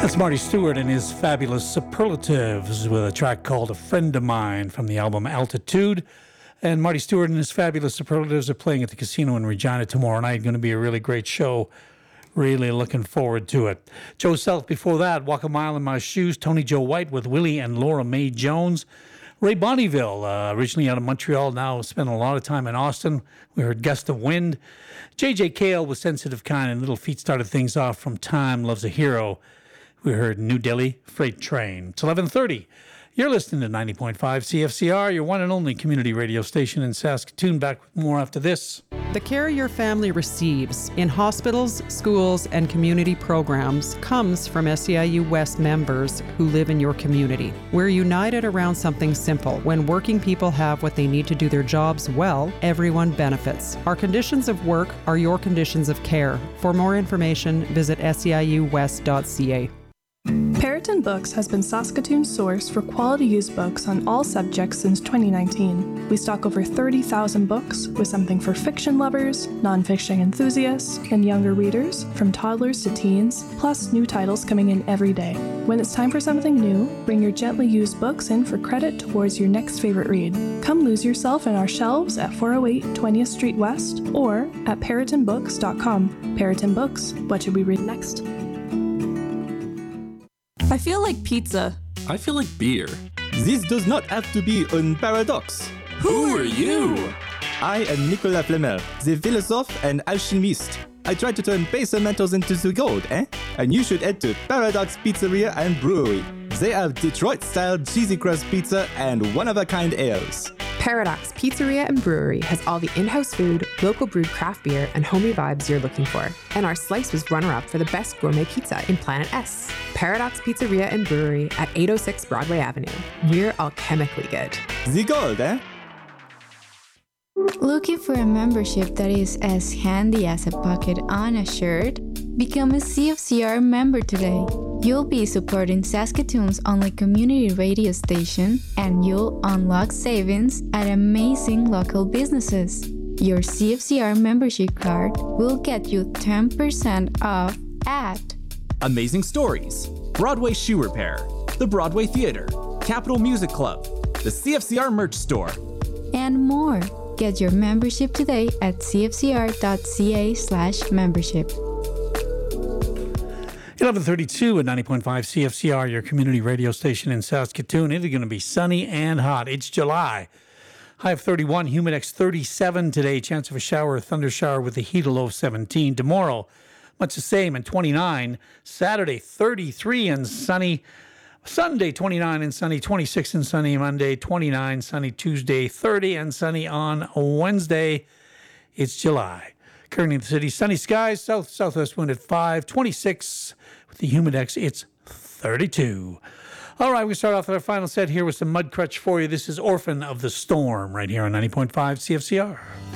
That's Marty Stewart and his fabulous superlatives with a track called A Friend of Mine from the album Altitude. And Marty Stewart and his fabulous superlatives are playing at the casino in Regina tomorrow night. Going to be a really great show. Really looking forward to it. Joe South before that, Walk a Mile in My Shoes. Tony Joe White with Willie and Laura Mae Jones. Ray Bonneville, originally out of Montreal, now spent a lot of time in Austin. We heard Gust of Wind. J.J. Cale with Sensitive Kind, and Little Feat started things off from Time Loves a Hero. We heard New Delhi Freight Train. It's 11:30. You're listening to 90.5 CFCR, your one and only community radio station in Saskatoon. Back with more after this. The care your family receives in hospitals, schools, and community programs comes from SEIU West members who live in your community. We're united around something simple. When working people have what they need to do their jobs well, everyone benefits. Our conditions of work are your conditions of care. For more information, visit seiuwest.ca. Periton Books has been Saskatoon's source for quality used books on all subjects since 2019. We stock over 30,000 books, with something for fiction lovers, non-fiction enthusiasts, and younger readers, from toddlers to teens, plus new titles coming in every day. When it's time for something new, bring your gently used books in for credit towards your next favorite read. Come lose yourself in our shelves at 408 20th Street West or at peritonbooks.com. Periton Books, what should we read next? I feel like pizza. I feel like beer. This does not have to be un paradox. Who are you? I am Nicolas Flamel, the philosophe and alchemist. I try to turn base metals into the gold, eh? And you should head to Paradox Pizzeria and Brewery. They have Detroit-style cheesy crust pizza and one-of-a-kind ales. Paradox Pizzeria and Brewery has all the in-house food, local brewed craft beer, and homey vibes you're looking for. And our slice was runner-up for the best gourmet pizza in Planet S. Paradox Pizzeria and Brewery at 806 Broadway Avenue. We're alchemically good. The gold, eh? Looking for a membership that is as handy as a pocket on a shirt? Become a CFCR member today. You'll be supporting Saskatoon's only community radio station, and you'll unlock savings at amazing local businesses. Your CFCR membership card will get you 10% off at Amazing Stories, Broadway Shoe Repair, the Broadway Theater, Capital Music Club, the CFCR Merch Store, and more. Get your membership today at cfcr.ca/membership. 11:32 at 90.5 CFCR, your community radio station in Saskatoon. It is going to be sunny and hot. It's July. High of 31, humidex 37 today. Chance of a shower or thunder shower with a heat of low of 17. Tomorrow, much the same, and 29. Saturday, 33 and sunny. Sunday, 29 and sunny. 26 and sunny. Monday, 29, sunny. Tuesday, 30 and sunny on Wednesday. It's July. Currently in the city, sunny skies, southwest wind at 5, 26 with the humidex, it's 32. All right, we start off with our final set here with some Mudcrutch for you. This is Orphan of the Storm right here on 90.5 CFCR.